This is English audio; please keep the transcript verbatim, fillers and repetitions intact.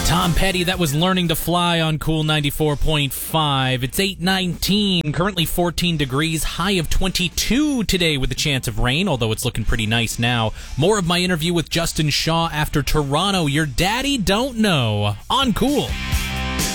Tom Petty, that was Learning to Fly on Cool ninety-four point five. It's eight nineteen, currently fourteen degrees, high of twenty-two today with a chance of rain, although it's looking pretty nice now. More of my interview with Justin Shaw after Toronto, Your Daddy Don't Know, on Cool.